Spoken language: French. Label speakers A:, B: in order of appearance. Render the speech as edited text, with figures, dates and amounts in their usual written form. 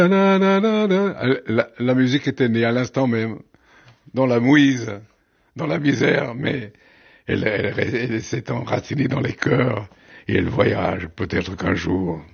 A: La musique était née à l'instant même, dans la mouise, dans la misère, mais elle s'est enracinée dans les cœurs et elle voyage. Peut-être qu'un jour,